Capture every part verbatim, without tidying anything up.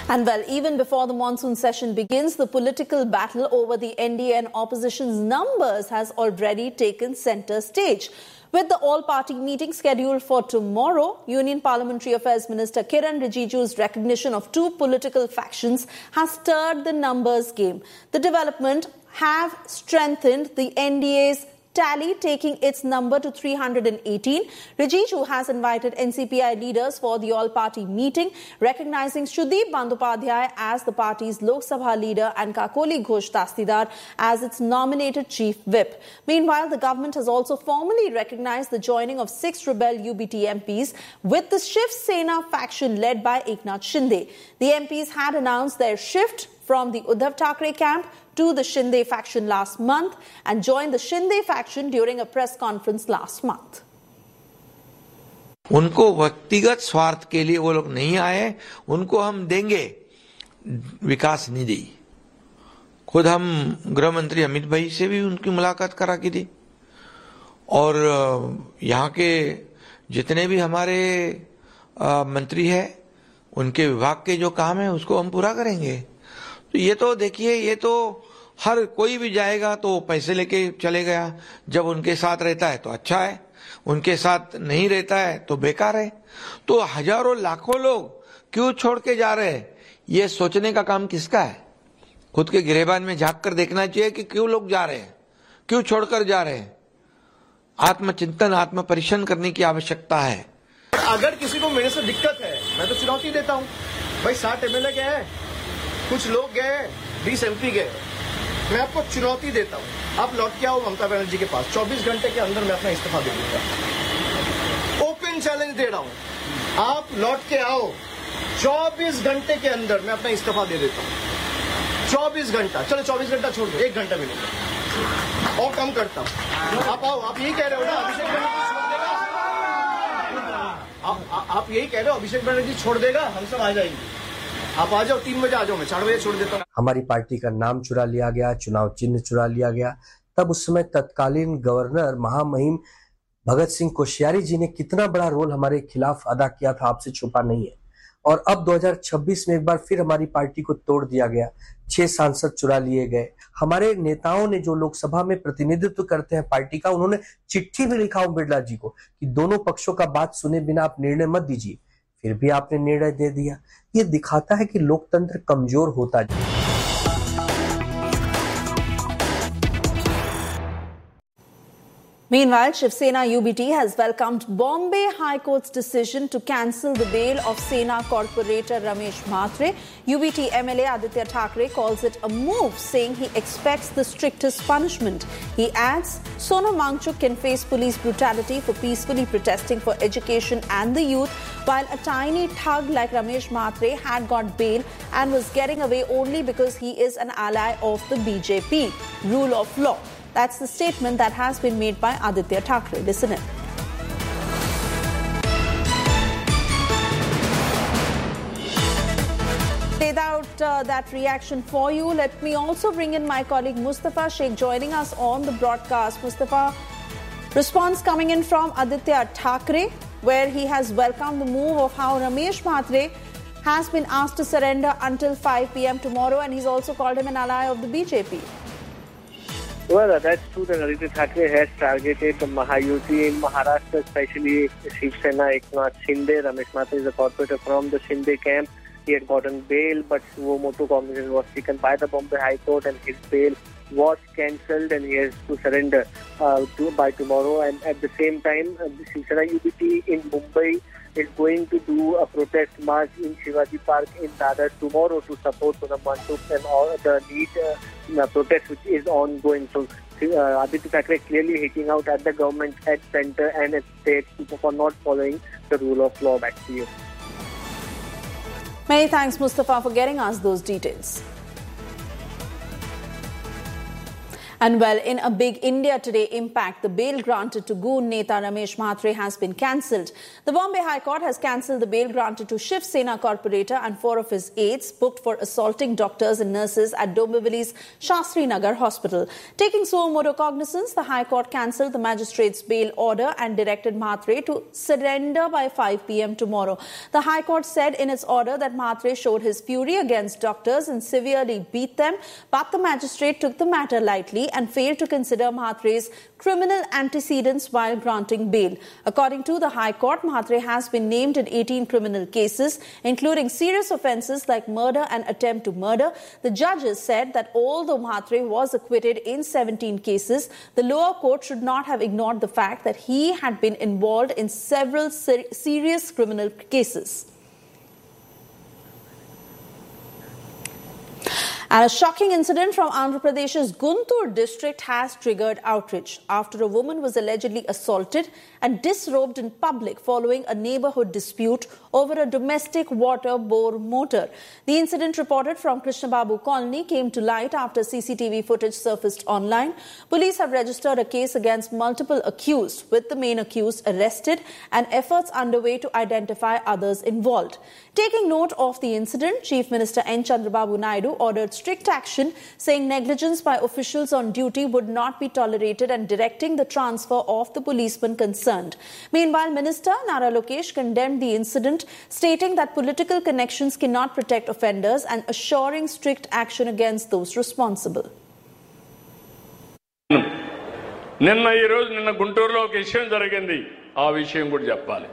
And well, even before the monsoon session begins, the political battle over the N D A and opposition's numbers has already taken centre stage. With the all-party meeting scheduled for tomorrow, Union Parliamentary Affairs Minister Kiran Rijiju's recognition of two political factions has stirred the numbers game. The development have strengthened the N D A's tally, taking its number to three hundred eighteen. Rijiju has invited N C P I leaders for the all-party meeting, recognizing Shrudeep Bandyopadhyay as the party's Lok Sabha leader and Kakoli Ghosh Dastidar as its nominated chief whip. Meanwhile, the government has also formally recognized the joining of six rebel U B T M Ps with the Shiv Sena faction led by Eknath Shinde. The M Ps had announced their shift from the Uddhav Thackeray camp to the Shinde faction last month and joined the Shinde faction during a press conference last month. उनको व्यक्तिगत स्वार्थ के लिए वो लोग नहीं आए, उनको हम देंगे विकास निधि। खुद हम गृह मंत्री अमित भाई से भी उनकी मुलाकात करा की थी और यहाँ के जितने भी हमारे मंत्री हैं उनके विभाग के जो काम है उसको हम पूरा करेंगे। तो ये तो देखिए, ये तो हर कोई भी जाएगा तो पैसे लेके चले गया, जब उनके साथ रहता है तो अच्छा है, उनके साथ नहीं रहता है तो बेकार है। तो हजारों लाखों लोग क्यों छोड़ के जा रहे हैं, ये सोचने का काम किसका है? खुद के गिरेबान में झांक कर देखना चाहिए कि क्यों लोग जा रहे हैं, क्यों छोड़कर जा रहे हैं। आत्मचिंतन, आत्म परीक्षण करने की आवश्यकता है। अगर किसी को मेरे से दिक्कत है, मैं तो चुनौती देता हूँ। भाई साठ एमएलए गए हैं, कुछ लोग गए, बीस एमपी गए, मैं आपको चुनौती देता हूँ, आप लौट के आओ ममता बनर्जी के पास, चौबीस घंटे के अंदर मैं अपना इस्तीफा दे दूंगा। ओपन चैलेंज दे रहा हूँ, आप लौट के आओ, चौबीस घंटे के अंदर मैं अपना इस्तीफा दे देता हूँ। चौबीस घंटा, चलो चौबीस घंटा छोड़ दो, एक घंटा मिलेगा और कम करता हूँ। आप आओ, आप यही कह रहे हो ना अभिषेक बनर्जी छोड़ देगा, आप, आप यही कह रहे हो अभिषेक बनर्जी छोड़ देगा, हम सब आ जाएंगे। आप आ जाओ, तीन बजे आ जाओ, मैं चार बजे छोड़ देता हूँ। हमारी पार्टी का नाम चुरा लिया गया, चुनाव चिन्ह चुरा लिया गया, तब उस समय तत्कालीन गवर्नर महामहिम भगत सिंह कोश्यारी जी ने कितना बड़ा रोल हमारे खिलाफ अदा किया था, आपसे छुपा नहीं है। और अब दो हज़ार छब्बीस में एक बार फिर हमारी पार्टी को तोड़ दिया गया, छह सांसद चुरा लिए गए। हमारे नेताओं ने जो लोकसभा में प्रतिनिधित्व करते हैं पार्टी का, उन्होंने चिट्ठी भी लिखा ओम बिरला जी को कि दोनों पक्षों का बात सुने बिना आप निर्णय मत दीजिए, फिर भी आपने निर्णय दे दिया। ये दिखाता है कि लोकतंत्र कमजोर होता है। Meanwhile, Shiv Sena U B T has welcomed Bombay High Court's decision to cancel the bail of Sena corporator Ramesh Mhatre. U B T M L A Aditya Thackeray calls it a move, saying he expects the strictest punishment. He adds, Sonam Wangchuk can face police brutality for peacefully protesting for education and the youth, while a tiny thug like Ramesh Mhatre had got bail and was getting away only because he is an ally of the B J P. Rule of law. That's the statement that has been made by Aditya Thackeray. Listen in. Laid out uh, that reaction for you. Let me also bring in my colleague Mustafa Sheikh joining us on the broadcast. Mustafa, response coming in from Aditya Thackeray, where he has welcomed the move of how Ramesh Mhatre has been asked to surrender until five p.m. tomorrow, and he's also called him an ally of the B J P. Well, that's true that Aditya Thackeray has targeted the Mahayuti in Maharashtra, especially Shiv Sena, Eknath Shinde. Ramesh Mhatre is a corporator from the Shinde camp. He had gotten bail, but suo motu cognizance was taken by the Bombay High Court and his bail was cancelled and he has to surrender uh, to, by tomorrow. And at the same time, uh, the Shiv Sena U B T in Mumbai is going to do a protest march in Shivaji Park in Dadar tomorrow to support Sonam Wangchuk and all the need uh, protest which is ongoing. So uh, Aditya Thackeray clearly hitting out at the government, at centre and at state for not following the rule of law. Back to you. Many thanks, Mustafa, for getting us those details. And And well, in a big India Today impact, the bail granted to Goon Neta Ramesh Mhatre has been cancelled. The Bombay High Court has cancelled the bail granted to Shiv Sena corporator and four of his aides booked for assaulting doctors and nurses at Dombivli's Shastri Nagar Hospital. Taking suo motu cognizance, the High Court cancelled the magistrate's bail order and directed Mhatre to surrender by five p m tomorrow. The High Court said in its order that Mhatre showed his fury against doctors and severely beat them, but the magistrate took the matter lightly and failed to consider Mhatre's criminal antecedents while granting bail. According to the High Court, Mhatre has been named in eighteen criminal cases, including serious offences like murder and attempt to murder. The judges said that although Mhatre was acquitted in seventeen cases, the lower court should not have ignored the fact that he had been involved in several ser- serious criminal cases. And a shocking incident from Andhra Pradesh's Guntur district has triggered outrage after a woman was allegedly assaulted and disrobed in public following a neighbourhood dispute over a domestic water bore motor. The incident, reported from Krishna Babu Colony, came to light after C C T V footage surfaced online. Police have registered a case against multiple accused, with the main accused arrested and efforts underway to identify others involved. Taking note of the incident, Chief Minister N. Chandrababu Naidu ordered strict action, saying negligence by officials on duty would not be tolerated and directing the transfer of the policeman concerned. Meanwhile, Minister Nara Lokesh condemned the incident, stating that political connections cannot protect offenders and assuring strict action against those responsible. నిన్న ఈ రోజు నిన్న గుంటూరులో ఒక విషయం జరిగింది. ఆ విషయం కూడా చెప్పాలి.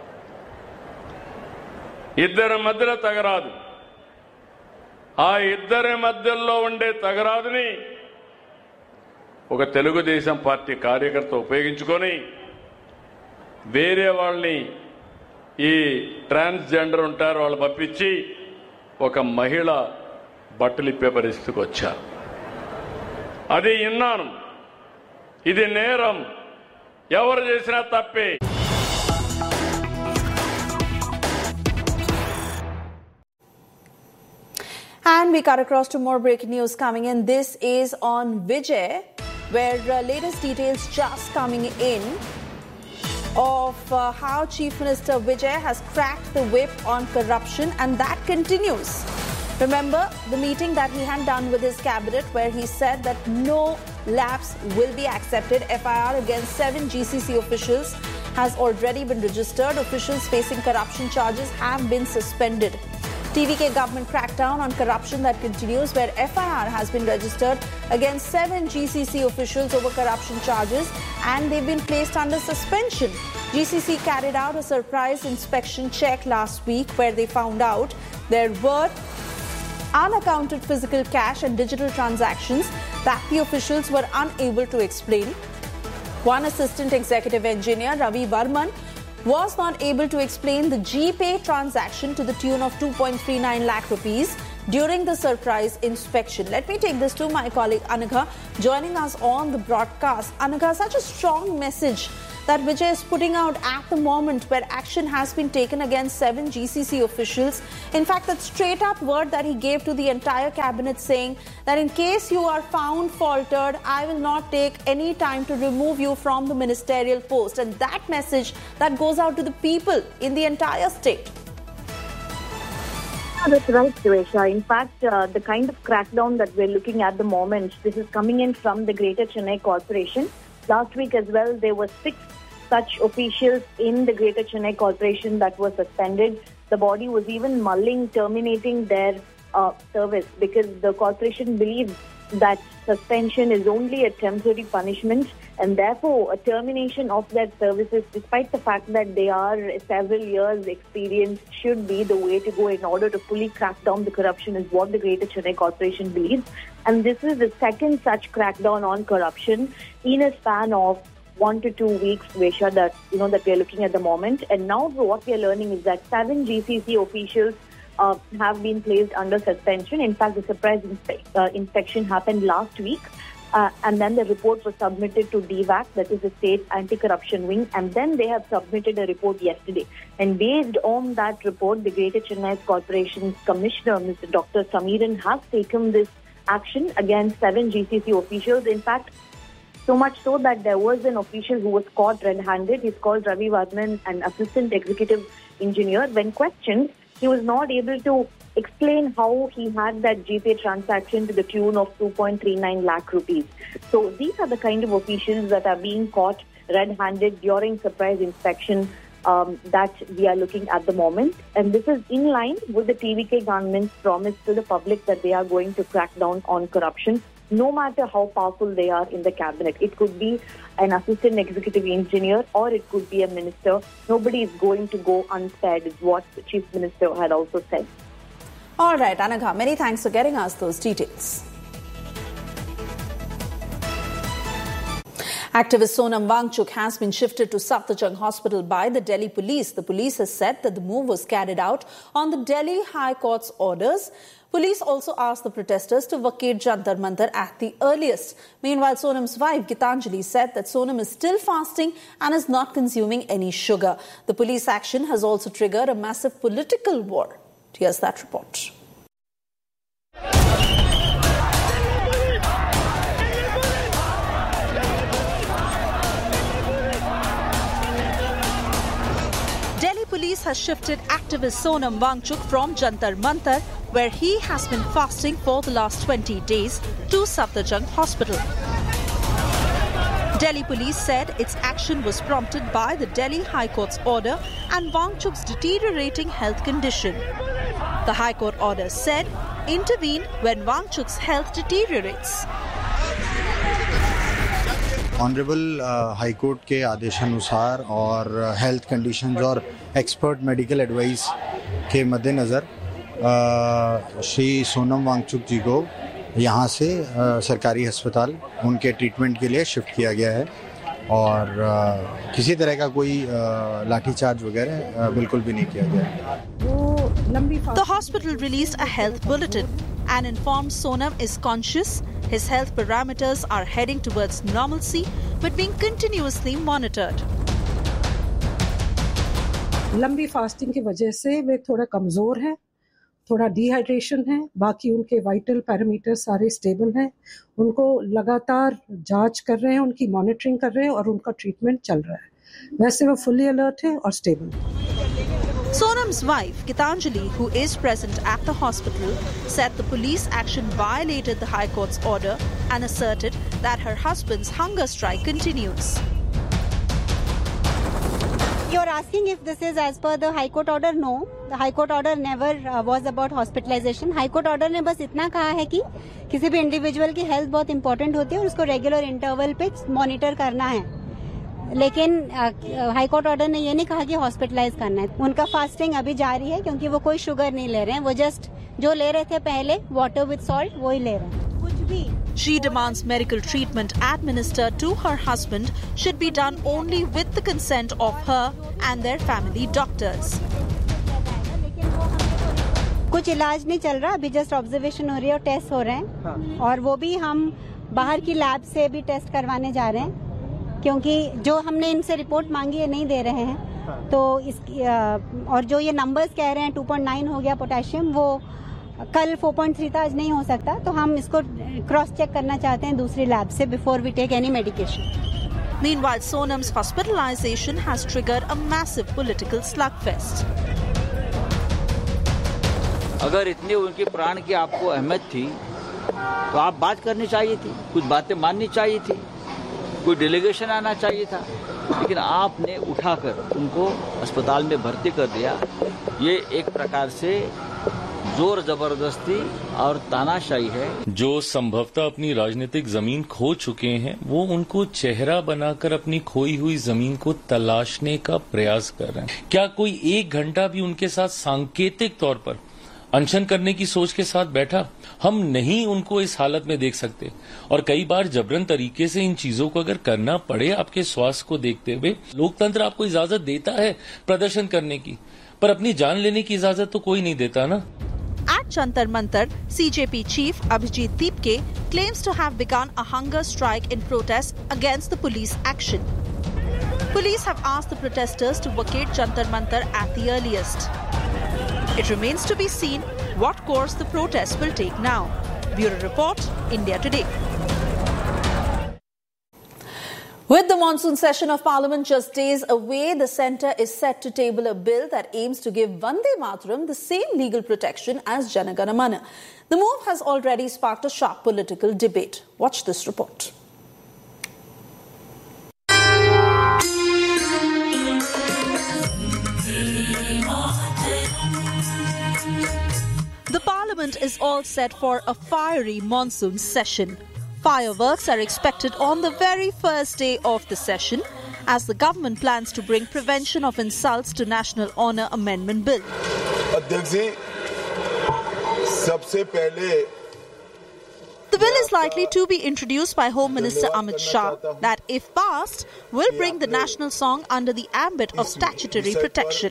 ఇద్దరి మధ్యలో తగరాదు. ఆ ఇద్దరి మధ్యలో ఉండే తగరాదుని ఒక తెలుగుదేశం పార్టీ కార్యకర్త ఉపయోగించుకొని వేరే వాళ్ళని ఈ ట్రాన్స్జెండర్ ఉంటారు వాళ్ళు పంపించి ఒక మహిళ బట్టలిప్పే పరిస్థితికి వచ్చారు. అది విన్నాను. ఇది నేరం. ఎవరు చేసినా తప్పే. And we cut across to more breaking news coming in. This is on Vijay, where uh, latest details just coming in of uh, how Chief Minister Vijay has cracked the whip on corruption, and that continues. Remember the meeting that he had done with his cabinet, where he said that no lapse will be accepted. F I R against seven G C C officials has already been registered. Officials facing corruption charges have been suspended. T V K government crackdown on corruption that continues, where F I R has been registered against seven G C C officials over corruption charges, and they've been placed under suspension. G C C carried out a surprise inspection check last week, where they found out there were unaccounted physical cash and digital transactions that the officials were unable to explain. One assistant executive engineer, Ravi Varman, was not able to explain the GPay transaction to the tune of two point three nine lakh rupees during the surprise inspection. Let me take this to my colleague Anagha, joining us on the broadcast. Anagha, such a strong message that Vijay is putting out at the moment, where action has been taken against seven G C C officials. In fact, that straight up word that he gave to the entire cabinet, saying that in case you are found faltered, I will not take any time to remove you from the ministerial post. And that message that goes out to the people in the entire state. That's right, Suresha. In fact, uh, the kind of crackdown that we're looking at the moment, this is coming in from the Greater Chennai Corporation. Last week as well, there were six such officials in the Greater Chennai Corporation that were suspended. The body was even mulling terminating their uh, service, because the corporation believes that suspension is only a temporary punishment, and therefore a termination of their services, despite the fact that they are several years experience, should be the way to go in order to fully crack down the corruption, is what the Greater Chennai Corporation believes. And this is the second such crackdown on corruption in a span of one to two weeks, Vesha, that you know that we are looking at the moment. And now what we are learning is that seven G C C officials uh, have been placed under suspension. In fact, the surprise inspe- uh, inspection happened last week. Uh, and then the report was submitted to D V A C, that is the state anti-corruption wing, and then they have submitted a report yesterday. And based on that report, the Greater Chennai Corporation's Commissioner, Mister Doctor Samiran, has taken this action against seven G C C officials. In fact, So much so that there was an official who was caught red-handed. He's called Ravi Vardhan, an assistant executive engineer. When questioned, he was not able to explain how he had that GPay transaction to the tune of two point three nine lakh rupees. So these are the kind of officials that are being caught red-handed during surprise inspection um, that we are looking at the moment. And this is in line with the T V K government's promise to the public that they are going to crack down on corruption, no matter how powerful they are in the cabinet. It could be an assistant executive engineer or it could be a minister. Nobody is going to go unspared, is what the chief minister had also said. All right, Anagha, many thanks for getting us those details. Activist Sonam Wangchuk has been shifted to Safdarjung Hospital by the Delhi police. The police has said that the move was carried out on the Delhi High Court's orders. Police also asked the protesters to vacate Jantar Mantar at the earliest. Meanwhile, Sonam's wife, Gitanjali, said that Sonam is still fasting and is not consuming any sugar. The police action has also triggered a massive political war. Here's that report. Delhi police has shifted activist Sonam Wangchuk from Jantar Mantar, where he has been fasting for the last twenty days, to Safdarjung Hospital. Delhi police said its action was prompted by the Delhi High Court's order and Wangchuk's deteriorating health condition. The High Court order said, intervene when Wangchuk's health deteriorates. Honourable high court के आदेशानुसार और health conditions और expert medical advice के मद्देनज़र श्री सोनम वांगचुक जी को यहाँ से uh, सरकारी अस्पताल उनके ट्रीटमेंट के लिए शिफ्ट किया गया है और uh, किसी तरह का कोई uh, लाठीचार्ज वगैरह uh, बिल्कुल भी नहीं किया गया है. The hospital released a health bulletin and informed Sonam is conscious. His health parameters are heading towards normalcy but being continuously monitored. लंबी फास्टिंग की वजह से वे थोड़ा कमजोर हैं, थोड़ा डिहाइड्रेशन है, बाकी उनके वाइटल पैरामीटर सारे स्टेबल हैं. उनको लगातार जांच कर रहे हैं, उनकी मॉनिटरिंग कर रहे हैं और उनका ट्रीटमेंट चल रहा है. वैसे वो फुली अलर्ट है और stable. Sonam's wife, Gitanjali, who is present at the hospital, said the police action violated the High Court's order and asserted that her husband's hunger strike continues. You're asking if this is as per the High Court order? No. The High Court order never uh, was about hospitalization. High Court order ने बस इतना कहा है कि किसी भी individual की health बहुत इंपॉर्टेंट होती है और उसको रेगुलर इंटरवल पे मॉनिटर करना है. लेकिन हाई कोर्ट ऑर्डर ने ये नहीं कहा कि हॉस्पिटलाइज करना है. उनका फास्टिंग अभी जारी है क्योंकि वो कोई शुगर नहीं ले रहे हैं. वो जस्ट जो ले रहे थे पहले वाटर विद सॉल्ट वो ही ले रहे हैं. कुछ भी. She demands medical treatment administered to her husband should be done only with the consent of her and their family doctors. कुछ इलाज नहीं चल रहा, अभी जस्ट ऑब्जर्वेशन हो रही है और टेस्ट हो रहे हैं और वो भी हम बाहर की लैब से भी टेस्ट करवाने जा रहे हैं क्योंकि जो हमने इनसे रिपोर्ट मांगी है नहीं दे रहे हैं. तो इसकी और जो ये नंबर्स कह रहे हैं टू पॉइंट नाइन हो गया पोटेशियम, वो कल फोर पॉइंट थ्री था, आज नहीं हो सकता. तो हम इसको क्रॉस चेक करना चाहते हैं दूसरी लैब से before we take any medication. Meanwhile, Sonam's hospitalization has triggered a massive political slugfest. अगर इतनी उनके प्राण की आपको अहमियत थी तो आप बात करनी चाहिए थी, कुछ बातें माननी चाहिए थी, कोई डेलीगेशन आना चाहिए था, लेकिन आपने उठाकर उनको अस्पताल में भर्ती कर दिया. ये एक प्रकार से जोर जबरदस्ती और तानाशाही है. जो संभवतः अपनी राजनीतिक जमीन खो चुके हैं वो उनको चेहरा बनाकर अपनी खोई हुई जमीन को तलाशने का प्रयास कर रहे हैं. क्या कोई एक घंटा भी उनके साथ सांकेतिक तौर पर अनशन करने की सोच के साथ बैठा? हम नहीं उनको इस हालत में देख सकते और कई बार जबरन तरीके से इन चीजों को अगर करना पड़े आपके स्वास्थ्य को देखते हुए, लोकतंत्र आपको इजाजत देता है प्रदर्शन करने की, पर अपनी जान लेने की इजाजत तो कोई नहीं देता ना. At Jantar Mantar, C J P chief Abhijit Deepke claims to have begun a hunger strike in protest against the police action. Police have asked the protesters to vacate Jantar Mantar at the earliest. It remains to be seen what course the protests will take now. Bureau Report, India Today. With the monsoon session of Parliament just days away, the centre is set to table a bill that aims to give Vande Mataram the same legal protection as Jana Gana Mana. The move has already sparked a sharp political debate. Watch this report. The Parliament is all set for a fiery monsoon session. Fireworks are expected on the very first day of the session as the government plans to bring Prevention of Insults to National Honour Amendment Bill. The bill is likely to be introduced by Home Minister Amit Shah that, if passed, will bring the national song under the ambit of statutory protection.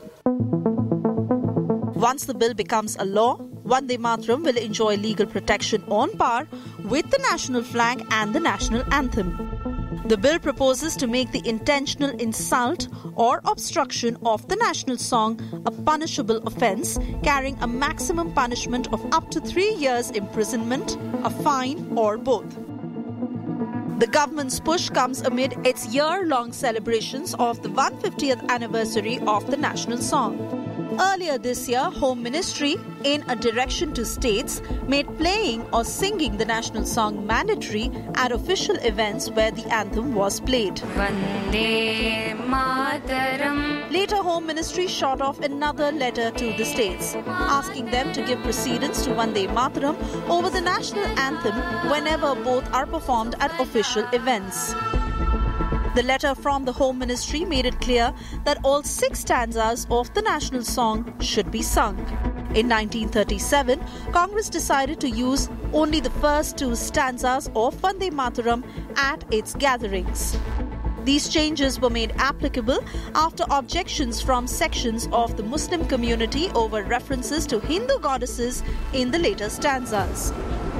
Once the bill becomes a law, Vande Mataram will enjoy legal protection on par with the national flag and the national anthem. The bill proposes to make the intentional insult or obstruction of the national song a punishable offence, carrying a maximum punishment of up to three years imprisonment, a fine or both. The government's push comes amid its year-long celebrations of the one hundred fiftieth anniversary of the national song. Earlier this year, Home Ministry, in a direction to states, made playing or singing the national song mandatory at official events where the anthem was played. Vande Mataram. Later, Home Ministry shot off another letter to the states, asking them to give precedence to Vande Mataram over the national anthem whenever both are performed at official events. The letter from the Home Ministry made it clear that all six stanzas of the national song should be sung. In nineteen thirty-seven, Congress decided to use only the first two stanzas of Vande Mataram at its gatherings. These changes were made applicable after objections from sections of the Muslim community over references to Hindu goddesses in the later stanzas.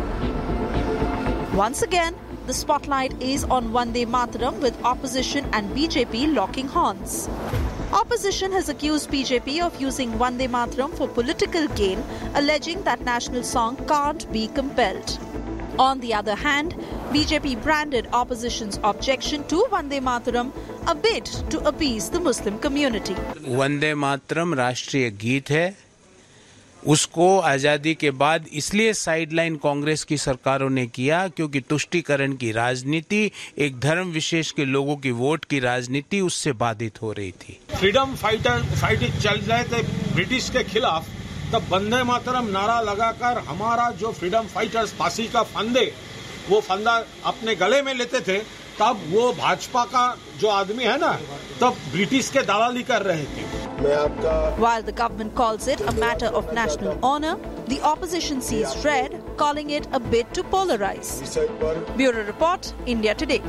Once again, the spotlight is on Vande Mataram, with opposition and B J P locking horns. Opposition has accused B J P of using Vande Mataram for political gain, alleging that national song can't be compelled. On the other hand, B J P branded opposition's objection to Vande Mataram a bid to appease the Muslim community. Vande Mataram राष्ट्रीय गीत है, उसको आज़ादी के बाद इसलिए sideline Congress की सरकारों ने किया क्योंकि तुष्टीकरण की राजनीति, एक धर्म विशेष के लोगों की वोट की राजनीति उससे बाधित हो रही थी। फ्रीडम फाइटर फाइटिंग चल रहे थे ब्रिटिश के खिलाफ, तब वंदे मातरम नारा लगाकर हमारा जो फ्रीडम फाइटर्स फांसी का फंदे वो फंदा अपने गले में लेते थे, तब वो भाजपा का जो आदमी है ना, तब ब्रिटिश के दलाली कर रहे थे। While the government calls it a matter of national honour, the opposition sees red, calling it a bid to polarize. Bureau Report, India Today.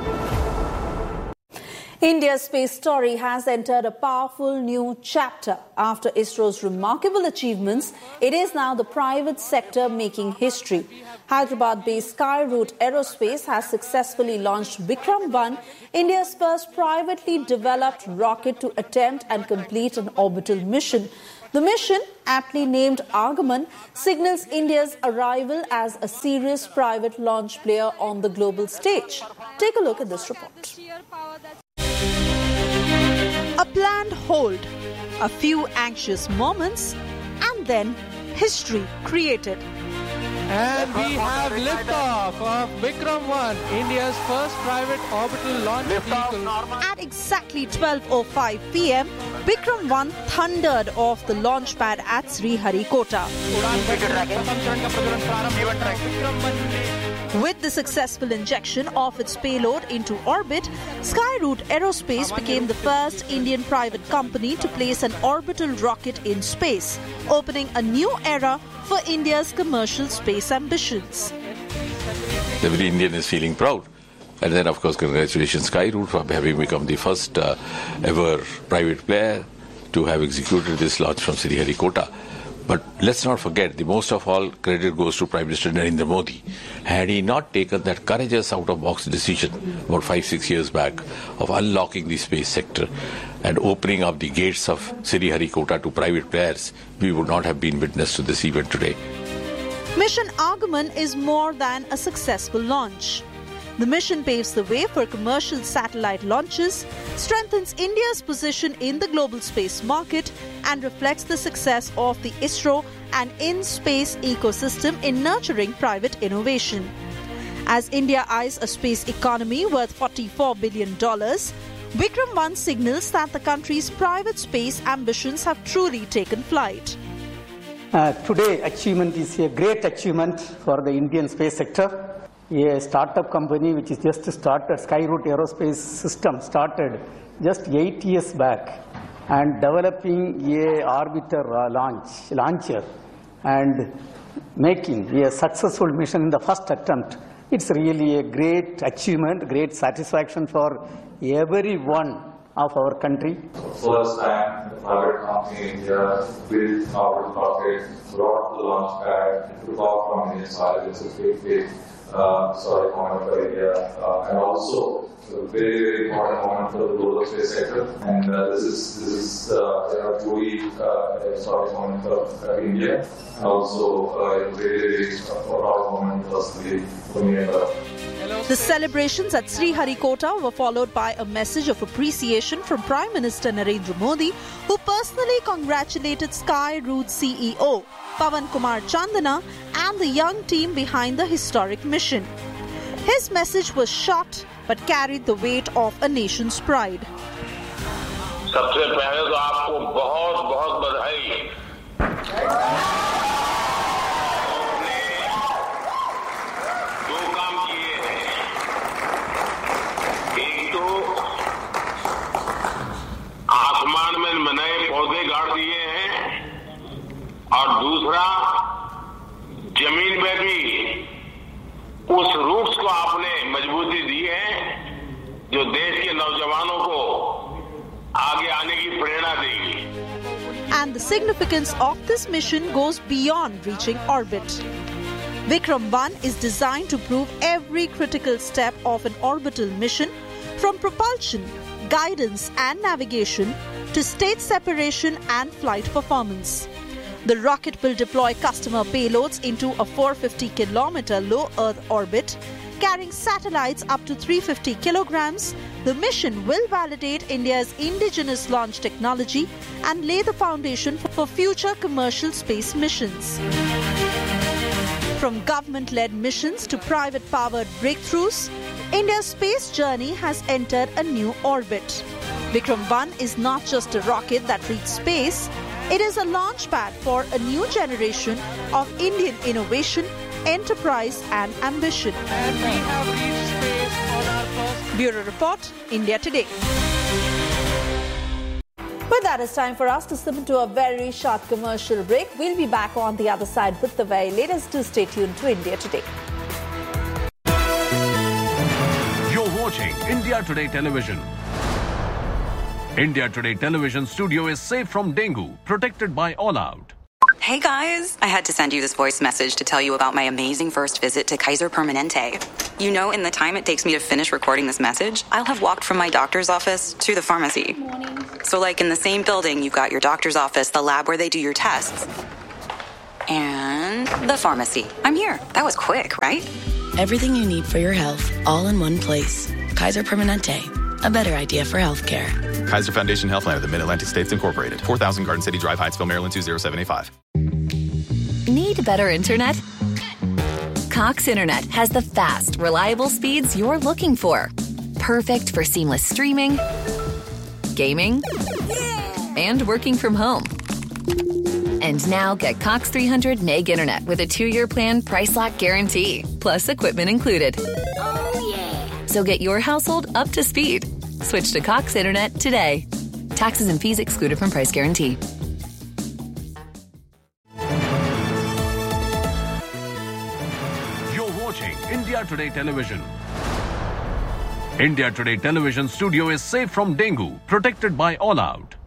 India's space story has entered a powerful new chapter. After ISRO's remarkable achievements, it is now the private sector making history. Hyderabad-based Skyroot Aerospace has successfully launched Vikram one, India's first privately developed rocket to attempt and complete an orbital mission. The mission, aptly named Agaman, signals India's arrival as a serious private launch player on the global stage. Take a look at this report. A planned hold, a few anxious moments, and then history created. And we have liftoff of Vikram one, India's first private orbital launch vehicle. At exactly twelve oh five p m, Vikram one thundered off the launch pad at Sriharikota. With the successful injection of its payload into orbit, Skyroot Aerospace became the first Indian private company to place an orbital rocket in space, opening a new era for India's commercial space ambitions. Every Indian is feeling proud. And then, of course, congratulations Skyroot for having become the first uh, ever private player to have executed this launch from Sriharikota. But let's not forget, the most of all credit goes to Prime Minister Narendra Modi. Had he not taken that courageous out-of-box decision about five, six years back of unlocking the space sector and opening up the gates of Sriharikota to private players, we would not have been witness to this event today. Mission Agaman is more than a successful launch. The mission paves the way for commercial satellite launches, strengthens India's position in the global space market, and reflects the success of the ISRO and in-space ecosystem in nurturing private innovation. As India eyes a space economy worth forty-four billion dollars, Vikram one signals that the country's private space ambitions have truly taken flight. Uh, today, achievement is a great achievement for the Indian space sector. A startup company which is just started, Skyroot Aerospace System, started just eight years back and developing a orbiter uh, launch, launcher and making a successful mission in the first attempt. It's really a great achievement, great satisfaction for everyone of our country. First time the private company in India built an orbital rocket, brought up the launch pad, and took off from Indian soil. It's a big, big uh, sorry moment for India, uh, and also a very, very important moment for the global space sector. And uh, this is this is uh, you know, truly uh, a sorry moment for uh, India, and also uh, a very, very proud moment personally for me. The celebrations at Sriharikota were followed by a message of appreciation from Prime Minister Narendra Modi, who personally congratulated Skyroot C E O Pawan Kumar Chandana and the young team behind the historic mission. His message was short but carried the weight of a nation's pride. सबसे पहले तो आपको बहुत बहुत बधाई। आसमान में नए पौधे गाड़ दिए हैं और दूसरा जमीन में भी उस रूट्स को आपने मजबूती दी है जो देश के नौजवानों को आगे आने की प्रेरणा देगी। And the significance of this mission goes beyond reaching orbit. Vikram one is designed to prove every critical step of an orbital mission, from propulsion, guidance and navigation to state separation and flight performance. The rocket will deploy customer payloads into a four hundred fifty kilometer low Earth orbit, carrying satellites up to three hundred fifty kilograms. The mission will validate India's indigenous launch technology and lay the foundation for future commercial space missions. From government-led missions to private-powered breakthroughs, India's space journey has entered a new orbit. Vikram one is not just a rocket that reaches space, it is a launchpad for a new generation of Indian innovation, enterprise and ambition. And we have reached space on our first... Bureau Report, India Today. With that, it's time for us to slip into a very short commercial break. We'll be back on the other side with the very latest. Do stay tuned to India Today. You're watching India Today Television. India Today Television studio is safe from dengue, protected by All Out. Hey guys, I had to send you this voice message to tell you about my amazing first visit to Kaiser Permanente. You know, in the time it takes me to finish recording this message, I'll have walked from my doctor's office to the pharmacy. Morning. So like in the same building, you've got your doctor's office, the lab where they do your tests, and the pharmacy. I'm here. That was quick, right? Everything you need for your health, all in one place. Kaiser Permanente, a better idea for healthcare. Kaiser Foundation Health Plan of the Mid-Atlantic States Incorporated. four thousand Garden City Drive, Hyattsville, Maryland two zero seven eight five. Need better internet? Cox Internet has the fast, reliable speeds you're looking for. Perfect for seamless streaming, gaming, and working from home. And now get Cox three hundred meg internet with a two-year plan price lock guarantee, plus equipment included. Oh yeah! So get your household up to speed. Switch to Cox Internet today. Taxes and fees excluded from price guarantee. You're watching India Today Television. India Today Television studio is safe from dengue, protected by All Out.